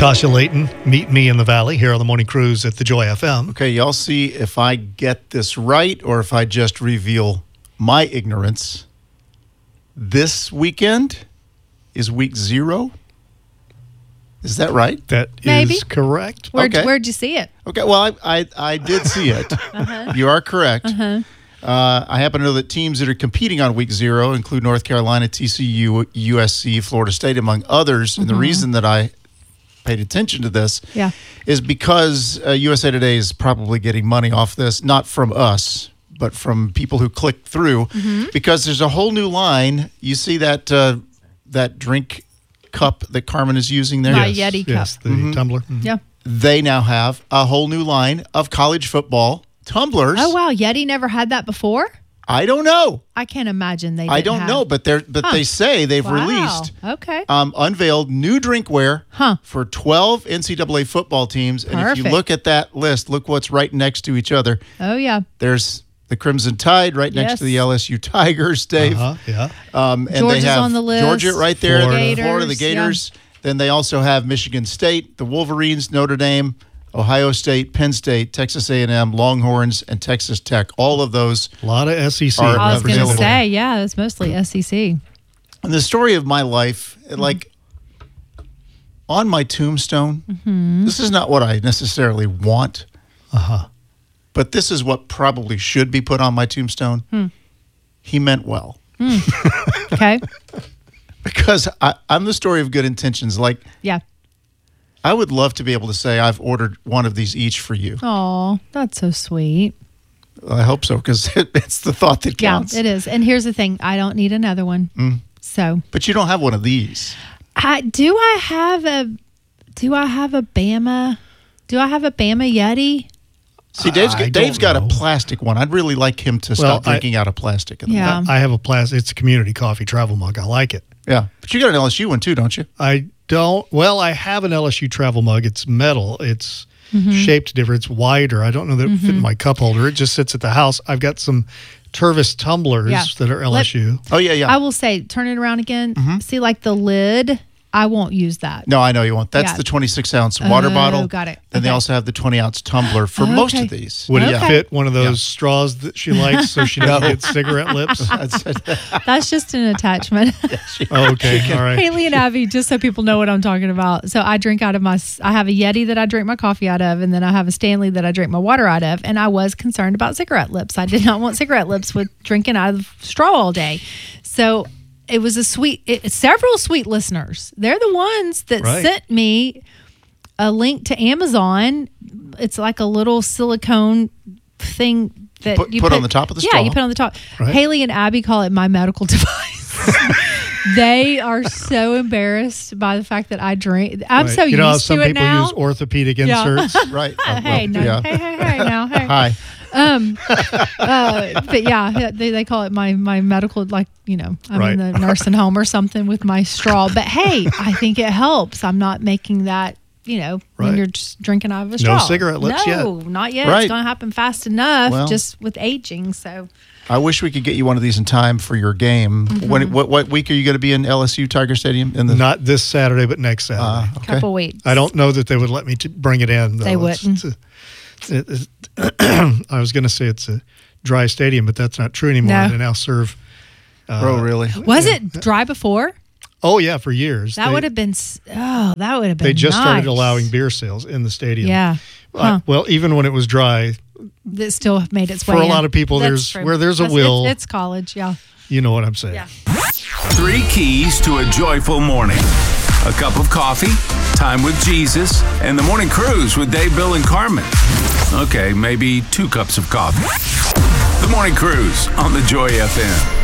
Tasha Layton, meet me in the valley here on the Morning Cruise at the Joy FM. Okay, y'all see if I get this right or if I just reveal my ignorance. This weekend is week 0. Is that right? That Maybe. is correct. Where'd you see it? Okay, well, I did see it. You are correct. I happen to know that teams that are competing on week 0 include North Carolina, TCU, USC, Florida State, among others. And the reason that I paid attention to this is because USA Today is probably getting money off this, not from us, but from people who click through, because there's a whole new line. You see that that drink cup that Carmen is using there? My Yeti cup. Yes, the tumbler. Yeah. They now have a whole new line of college football tumblers. Oh, wow. Yeti never had that before? I don't know. I can't imagine they didn't I don't know, but they say they've released, unveiled new drinkware for 12 NCAA football teams. And if you look at that list, look what's right next to each other. Oh, yeah. There's the Crimson Tide right next to the LSU Tigers, Dave. And Georgia's they have on the list. Georgia right there. Florida, the Gators. Gators. Then they also have Michigan State, the Wolverines, Notre Dame, Ohio State, Penn State, Texas A&M, Longhorns, and Texas Tech. All of those. A lot of SEC. I was going to say, it's mostly SEC. And the story of my life, like on my tombstone, this is not what I necessarily want, but this is what probably should be put on my tombstone. He meant well. Okay. Because I'm the story of good intentions. I would love to be able to say I've ordered one of these each for you. Oh, that's so sweet. I hope so, because it's the thought that counts. Yeah, it is. And here's the thing. I don't need another one. So. But you don't have one of these. Do I have a Bama Yeti? See, Dave's got a plastic one. I'd really like him to stop drinking out of plastic. Yeah. I have a plastic. It's a community coffee travel mug. I like it. Yeah. But you got an LSU one too, don't you? I don't. Well, I have an LSU travel mug. It's metal. It's shaped different. It's wider. I don't know that it fit in my cup holder. It just sits at the house. I've got some Tervis tumblers that are LSU. I will say, turn it around again. See, like the lid, I won't use that. No, I know you won't. That's the 26-ounce water bottle. Got it. And they also have the 20-ounce tumbler for most of these. Would it fit one of those straws that she likes so she doesn't get cigarette lips? That's just an attachment. Okay, all right. Haley and Abby, just so people know what I'm talking about. So I drink out of I have a Yeti that I drink my coffee out of, and then I have a Stanley that I drink my water out of, and I was concerned about cigarette lips. I did not want cigarette lips with drinking out of straw all day. So it was several sweet listeners. They're the ones that sent me a link to Amazon. It's like a little silicone thing that you put on the top of the straw. Yeah, you put on the top. Right. Haley and Abby call it my medical device. They are so embarrassed by the fact that I drink. I'm so used to it now. Some people use orthopedic inserts. Right. Hey, now. Hey. Hi. But yeah, they call it my medical, I'm in the nursing home or something with my straw. But hey, I think it helps. I'm not making that, when you're just drinking out of a straw. No cigarette lips yet. No, not yet. Right. It's going to happen fast enough just with aging. So I wish we could get you one of these in time for your game. What week are you going to be in LSU Tiger Stadium? Not this Saturday, but next Saturday. Couple weeks. I don't know that they would let me bring it in, though. They wouldn't. I was going to say it's a dry stadium, but that's not true anymore. No. They now serve. Really? Was it dry before? Oh yeah, for years. That would have been. They just started allowing beer sales in the stadium. Yeah. Well, even when it was dry, that still made its way. For a lot of people, there's a will. It's college. Yeah. You know what I'm saying. Yeah. 3 keys to a joyful morning: a cup of coffee, time with Jesus, and the morning cruise with Dave, Bill, and Carmen. Okay, maybe 2 cups of coffee. The morning cruise on the Joy FM.